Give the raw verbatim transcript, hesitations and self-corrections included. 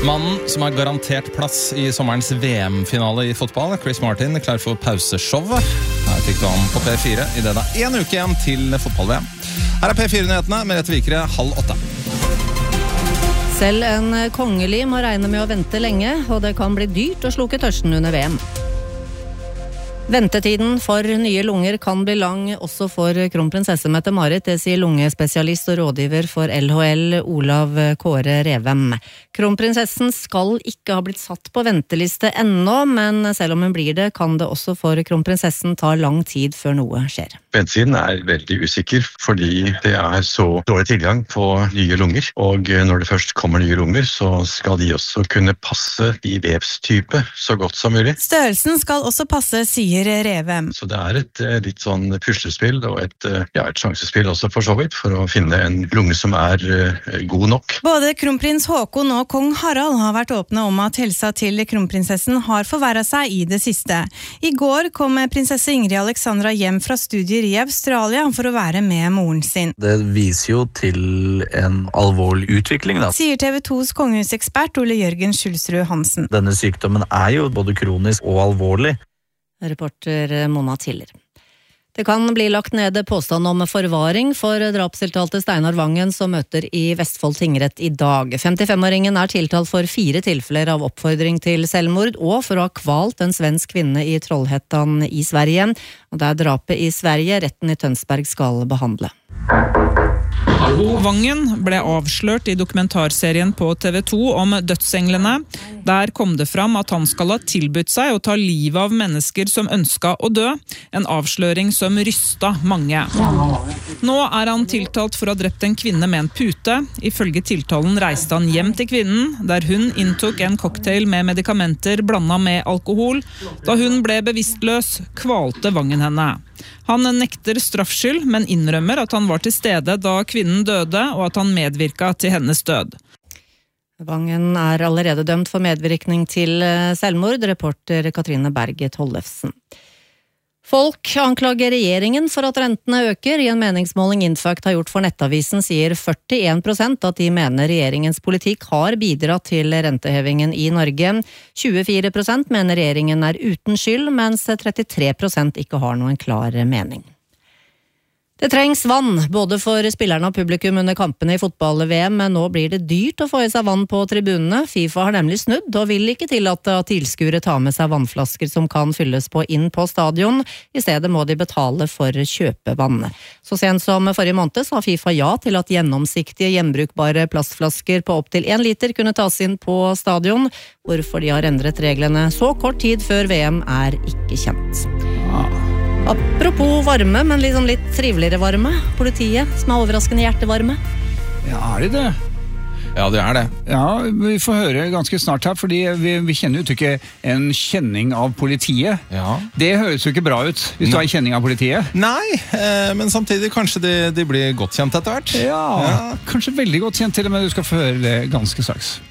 Mannen som har garantert plass i sommerens V M-finale i fotball, Chris Martin, klar for pauseshowet. Her fikk du han på P fire i det da en uke igjen til fotball-V M. Her er P fire-nyhetene med Rette Vikere halv åtte. Selv en kongelig må regne med å vente lenge, og det kan bli dyrt å slukke tørsten under V M. Ventetiden for nye lunger kan bli lang også for kronprinsesse Mette-Marit, det sier lungespesialist og rådgiver for L H L Olav Kåre Revem. Kronprinsessen skal ikke ha blitt satt på venteliste ennå, men selv om hun blir det, kan det også for kronprinsessen ta lang tid før noe skjer. Ventetiden er veldig usikker, fordi det er så dårlig tilgang på nye lunger, og når det først kommer nye lunger, så skal de også kunne passe i vevstype så godt som mulig. Størrelsen skal også passe, sier Revem. Så det er et litt sånn puslespill og et, ja, et sjansespill også for så vidt, for å finne en lunge som er god nok. Både kronprins Håkon og kong Harald har vært åpne om at helsa til kronprinsessen har forverret seg i det siste. I går kom prinsesse Ingrid Alexandra hjem fra studier i Australia for å være med moren sin. Det viser jo til en alvorlig utvikling, da. Sier T V tos kongehusekspert Ole Jørgen Skjulsrud Hansen. Denne sykdommen er jo både kronisk og alvorlig. Reporter Mona Tiller. Det kan bli lagt ned påstand om forvaring for drapstiltalte Steinar Vangen som møter i Vestfold tingrett i dag. femtifem-åringen er tiltalt for fire tilfeller av oppfordring til selvmord og for å ha kvalt en svensk kvinne i Trollhättan i Sverige. Og det er drapet i Sverige retten i Tønsberg skal behandle. Vangen ble avslørt i dokumentarserien på T V to om dødsenglene. Der kom det fram at han skal ha tilbudt seg å ta livet av mennesker som ønsket å dø. En avsløring som rysta mange. Nå er han tiltalt for å ha drept en kvinne med en pute. Ifølge tiltalen reiste han hjem til kvinnen, der hun inntok en cocktail med medikamenter blandet med alkohol. Da hun ble bevisstløs, kvalte Vangen henne. Han nekter straffskyld, men innrømmer at han var til stede da kvinnen døde, og at han medvirket til hennes død. Vangen er allerede dømt for medvirkning til selvmord, reporter Katrine Berget Hollefsen. Folk anklager regjeringen for at rentene øker. I en meningsmåling Infact har gjort for Nettavisen sier førtien prosent at de mener regjeringens politikk har bidratt til rentehevingen i Norge. tjuefire prosent mener regjeringen er uten skyld, mens trettitre prosent ikke har noen klar mening. Det trengs vann, både for spillerne og publikum under kampene i fotball-V M, men nå blir det dyrt å få i seg vann på tribunene. FIFA har nemlig snudd og vil ikke tillate at tilskuere tar med seg vannflasker som kan fylles på inn på stadion. I stedet må de betale for kjøpevann. Så sent som forrige måned sa FIFA ja til at gjennomsiktige gjenbrukbare plastflasker på opp til en liter kunne tas inn på stadion. Hvorfor de har endret reglene så kort tid før V M er ikke kjent. Apropos varme, men liksom litt triveligere varme. Politiet, som er overraskende hjertevarme. Ja, er det det? Ja, det er det. Ja, vi får høre ganske snart her, fordi vi, vi kjenner jo ikke en kjenning av politiet. Ja. Det høres jo ikke bra ut, hvis du har en kjenning av politiet. Nei, eh, men samtidig kanskje de, de blir godt kjent etter hvert. Ja, ja, kanskje veldig godt kjent til det, men du skal få høre det ganske straks.